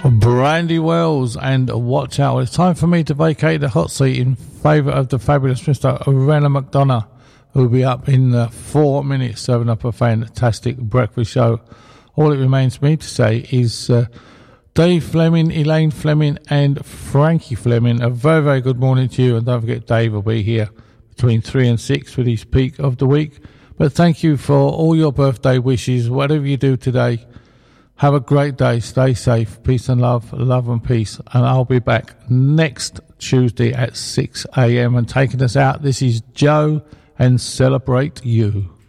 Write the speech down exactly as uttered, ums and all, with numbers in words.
Brandy Wells and Watch Out. It's time for me to vacate the hot seat in favour of the fabulous Mister Renner McDonough, who will be up in uh, four minutes serving up a fantastic breakfast show. All it remains for me to say is uh, Dave Fleming, Elaine Fleming and Frankie Fleming, a very, very good morning to you. And don't forget, Dave will be here between three and six with his peak of the week. But thank you for all your birthday wishes, whatever you do today. Have a great day. Stay safe. Peace and love. Love and peace. And I'll be back next Tuesday at six a.m. And taking us out, this is Joe and Celebrate You.